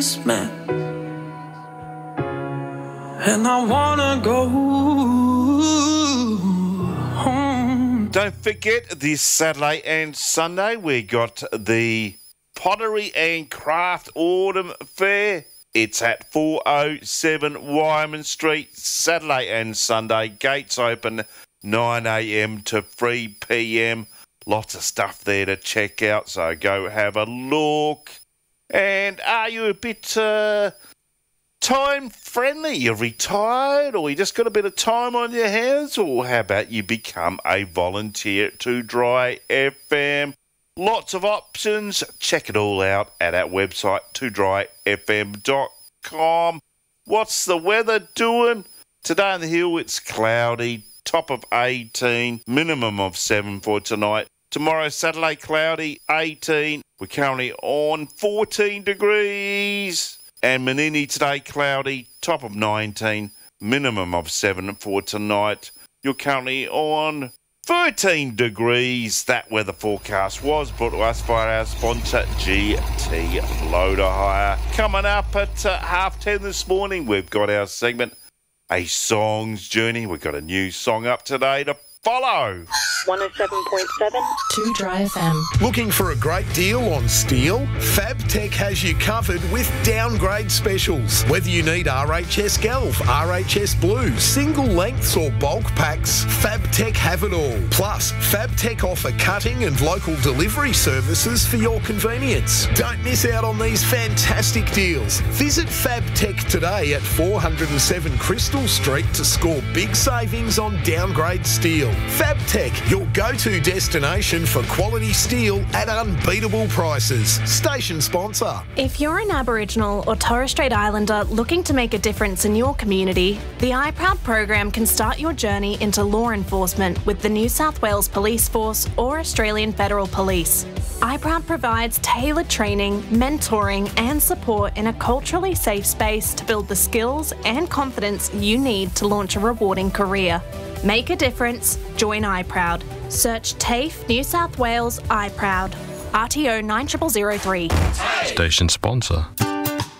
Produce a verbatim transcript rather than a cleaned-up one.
man, and I wanna go home. Don't forget, this Saturday and Sunday we got the Pottery and Craft Autumn Fair. It's at four oh seven Wyman Street, Saturday and Sunday. Gates open nine a m to three p m. Lots of stuff there to check out, so go have a look. And are you a bit uh, time friendly? You're retired, or you just got a bit of time on your hands? Or how about you become a volunteer at two Dry F M? Lots of options. Check it all out at our website, two dry f m dot com. What's the weather doing? Today on the hill it's cloudy, top of eighteen, minimum of seven for tonight. Tomorrow, Saturday, cloudy, eighteen. We're currently on fourteen degrees. And Menini today, cloudy, top of nineteen, minimum of seven for tonight. You're currently on thirteen degrees. That weather forecast was brought to us by our sponsor, G T Loader Hire. Coming up at uh, half ten this morning, we've got our segment, A Song's Journey. We've got a new song up today to follow. one oh seven point seven two Dry F M. Looking for a great deal on steel? FabTech has you covered with downgrade specials. Whether you need R H S Galv, R H S Blue, single lengths or bulk packs, FabTech have it all. Plus, FabTech offer cutting and local delivery services for your convenience. Don't miss out on these fantastic deals. Visit FabTech today at four oh seven Crystal Street to score big savings on downgrade steel. FabTech, your go-to destination for quality steel at unbeatable prices. Station sponsor. If you're an Aboriginal or Torres Strait Islander looking to make a difference in your community, the iProud program can start your journey into law enforcement with the New South Wales Police Force or Australian Federal Police. iProud provides tailored training, mentoring and support in a culturally safe space to build the skills and confidence you need to launch a rewarding career. Make a difference, join iProud. Search TAFE New South Wales iProud. R T O nine zero zero zero three. Station sponsor.